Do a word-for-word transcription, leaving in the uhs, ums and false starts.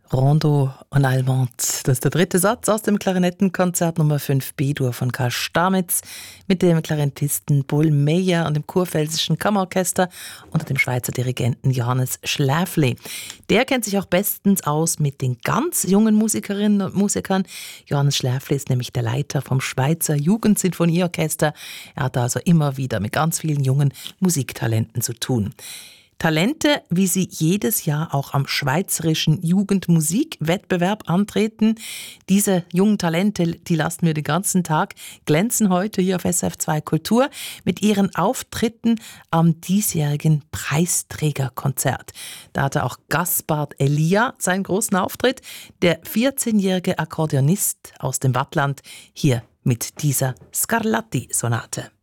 Rondo en Allemand. Das ist der dritte Satz aus dem Klarinettenkonzert Nummer fünf B-Dur von Karl Stamitz mit dem Klarinettisten Paul Meyer und dem Kurpfälzischen Kammerorchester unter dem Schweizer Dirigenten Johannes Schläfli. Der kennt sich auch bestens aus mit den ganz jungen Musikerinnen und Musikern. Johannes Schläfli ist nämlich der Leiter vom Schweizer Jugendsinfonieorchester. Er hat also immer wieder mit ganz vielen jungen Musiktalenten zu tun. Talente, wie sie jedes Jahr auch am Schweizerischen Jugendmusikwettbewerb antreten. Diese jungen Talente, die lassen wir den ganzen Tag glänzen heute hier auf S R F zwei Kultur mit ihren Auftritten am diesjährigen Preisträgerkonzert. Da hatte auch Gaspard Elia seinen großen Auftritt, der vierzehnjährige Akkordeonist aus dem Waadtland, hier mit dieser Scarlatti-Sonate.